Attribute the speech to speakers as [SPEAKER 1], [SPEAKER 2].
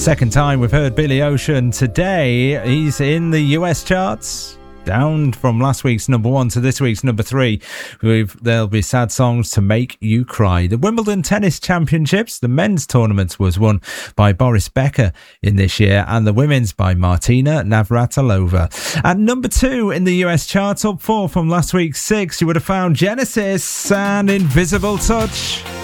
[SPEAKER 1] Second time we've heard Billy Ocean today. He's in the US charts. Down from last week's number 1 to this week's number 3. There'll be sad songs to make you cry. The Wimbledon Tennis Championships, the men's tournament was won by Boris Becker in this year, and the women's by Martina Navratilova. At number 2 in the US charts, up 4 from last week's 6, you would have found Genesis and Invisible Touch.